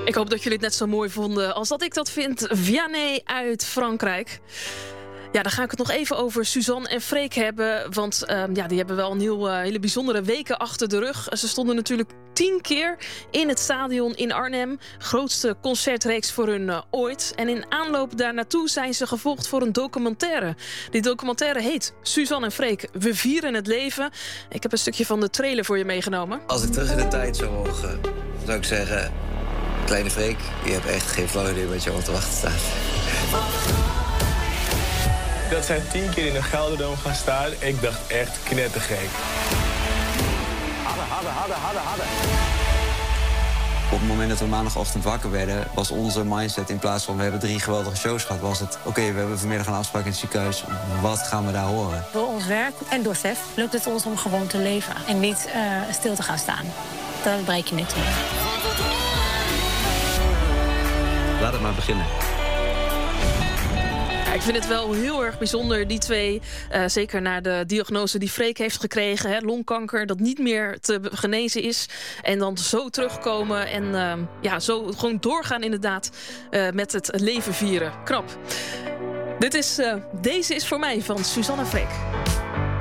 Ik hoop dat jullie het net zo mooi vonden als dat ik dat vind. Vianney uit Frankrijk. Ja, dan ga ik het nog even over Suzanne en Freek hebben. Want die hebben wel een hele bijzondere weken achter de rug. Ze stonden natuurlijk 10 keer in het stadion in Arnhem. Grootste concertreeks voor hun ooit. En in aanloop daar naartoe zijn ze gevolgd voor een documentaire. Die documentaire heet Suzanne en Freek, we vieren het leven. Ik heb een stukje van de trailer voor je meegenomen. Als ik terug in de tijd zou mogen, zou ik zeggen... Kleine Freek, je hebt echt geen flauw idee wat je al te wachten staat. Dat zij 10 keer in de Gelderdoom gaan staan, ik dacht echt knettergek. Harder. Op het moment dat we maandagochtend wakker werden, was onze mindset in plaats van we hebben 3 geweldige shows gehad, was het oké, we hebben vanmiddag een afspraak in het ziekenhuis. Wat gaan we daar horen? Door ons werk en door SEF lukt het ons om gewoon te leven en niet stil te gaan staan. Dan breek je niks meer. Laat het maar beginnen. Ik vind het wel heel erg bijzonder, die twee. Zeker na de diagnose die Freek heeft gekregen. Hè, longkanker, dat niet meer te genezen is. En dan zo terugkomen en zo gewoon doorgaan inderdaad met het leven vieren. Knap. Deze is voor mij van Suzanne en Freek.